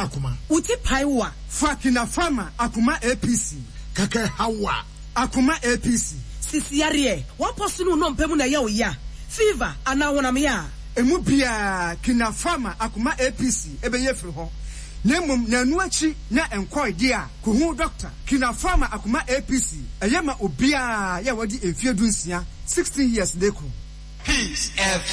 akuma. Uti paiwa. Fa kina farmer akuma APC. Kaka hawa. Akuma APC. Sisi yare. Waposunu no mpemu na ya oya. Fever ana wonamia. Emu bia kina farmer akuma APC ebe yefri ho. Nemum na nuachi na enkwoi dia kuhu doctor kina farmer akuma APC eyema obia ya wadi emfie dunsia 16 years deku. Peace